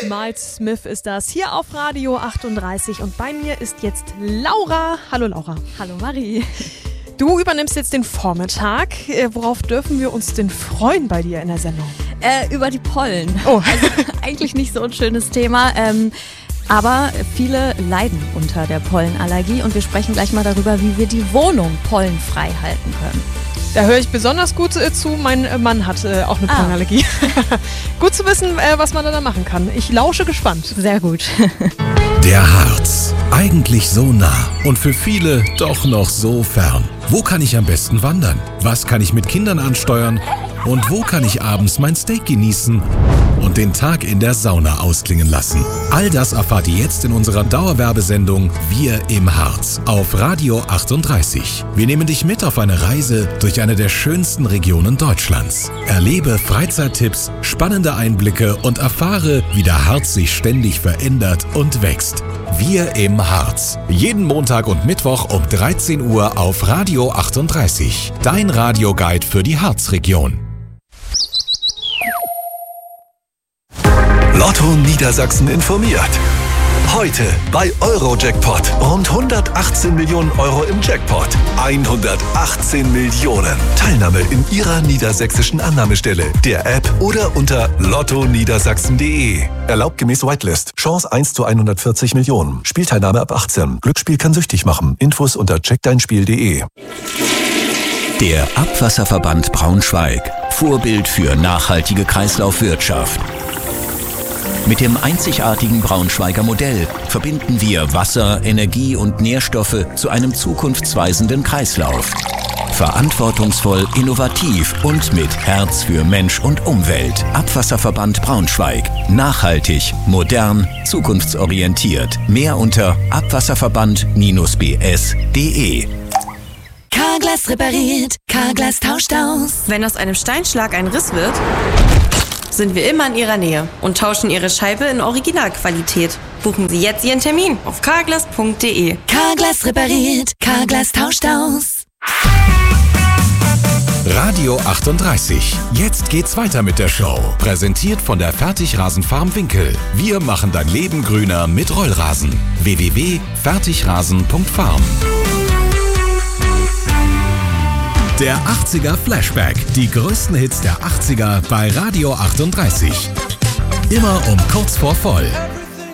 Miles Smith ist das hier auf Radio 38 und bei mir ist jetzt Laura. Hallo Laura. Hallo Marie. Du übernimmst jetzt den Vormittag. Worauf dürfen wir uns denn freuen bei dir in der Sendung? Über die Pollen. Oh. Also, eigentlich nicht so ein schönes Thema, aber viele leiden unter der Pollenallergie und wir sprechen gleich mal darüber, wie wir die Wohnung pollenfrei halten können. Da höre ich besonders gut zu. Mein Mann hat auch eine Pollenallergie. Gut zu wissen, was man da machen kann. Ich lausche gespannt. Sehr gut. Der Harz. Eigentlich so nah und für viele doch noch so fern. Wo kann ich am besten wandern? Was kann ich mit Kindern ansteuern? Und wo kann ich abends mein Steak genießen und den Tag in der Sauna ausklingen lassen? All das erfahrt ihr jetzt in unserer Dauerwerbesendung Wir im Harz auf Radio 38. Wir nehmen dich mit auf eine Reise durch eine der schönsten Regionen Deutschlands. Erlebe Freizeittipps, spannende Einblicke und erfahre, wie der Harz sich ständig verändert und wächst. Wir im Harz. Jeden Montag und Mittwoch um 13 Uhr auf Radio 38. Dein Radioguide für die Harzregion. Lotto Niedersachsen informiert. Heute bei Eurojackpot. Rund 118 Millionen Euro im Jackpot. 118 Millionen. Teilnahme in Ihrer niedersächsischen Annahmestelle, der App oder unter lottoniedersachsen.de. Erlaubt gemäß Whitelist. Chance 1 zu 140 Millionen. Spielteilnahme ab 18. Glücksspiel kann süchtig machen. Infos unter checkdeinspiel.de. Der Abwasserverband Braunschweig. Vorbild für nachhaltige Kreislaufwirtschaft. Mit dem einzigartigen Braunschweiger Modell verbinden wir Wasser, Energie und Nährstoffe zu einem zukunftsweisenden Kreislauf. Verantwortungsvoll, innovativ und mit Herz für Mensch und Umwelt. Abwasserverband Braunschweig. Nachhaltig, modern, zukunftsorientiert. Mehr unter abwasserverband-bs.de. Carglass repariert, Carglass tauscht aus. Wenn aus einem Steinschlag ein Riss wird, sind wir immer in Ihrer Nähe und tauschen Ihre Scheibe in Originalqualität. Buchen Sie jetzt Ihren Termin auf carglass.de. Carglass repariert, Carglass tauscht aus. Radio 38. Jetzt geht's weiter mit der Show. Präsentiert von der Fertigrasenfarm Winkel. Wir machen dein Leben grüner mit Rollrasen. www.fertigrasen.farm. Der 80er Flashback. Die größten Hits der 80er bei Radio 38. Immer um kurz vor voll.